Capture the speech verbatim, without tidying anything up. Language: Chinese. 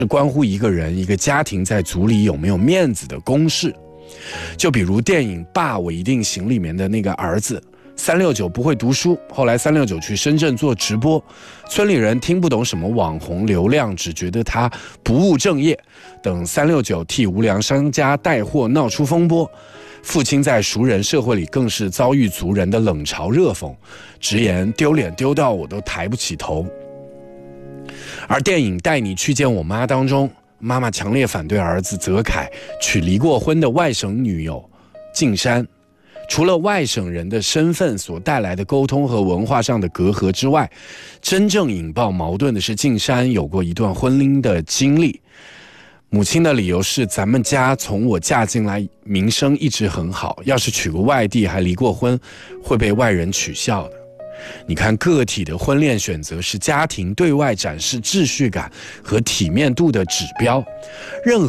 关乎一个人一个家庭在族里有没有面子的公式。就比如电影《爸我一定行》里面的那个儿子三六九不会读书，后来三六九去深圳做直播，村里人听不懂什么网红流量，只觉得他不务正业。等三六九替无良商家带货闹出风波，父亲在熟人社会里更是遭遇族人的冷嘲热讽，直言丢脸丢到我都抬不起头。而电影《带你去见我妈》当中，妈妈强烈反对儿子泽凯娶离过婚的外省女友静山。除了外省人的身份所带来的沟通和文化上的隔阂之外，真正引爆矛盾的是静山有过一段婚姻的经历。母亲的理由是，咱们家从我嫁进来名声一直很好，要是娶个外地还离过婚，会被外人取笑的。你看，个体的婚恋选择是家庭对外展示秩序感和体面度的指标，任何